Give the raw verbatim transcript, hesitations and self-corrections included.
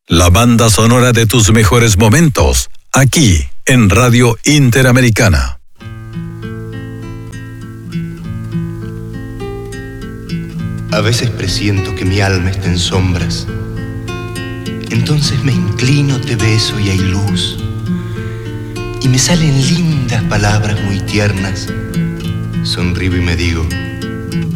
La banda sonora de tus mejores momentos, aquí en Radio Interamericana. A veces presiento que mi alma está en sombras. Entonces me inclino, te beso y hay luz. Y me salen lindas palabras muy tiernas. Sonrío y me digo,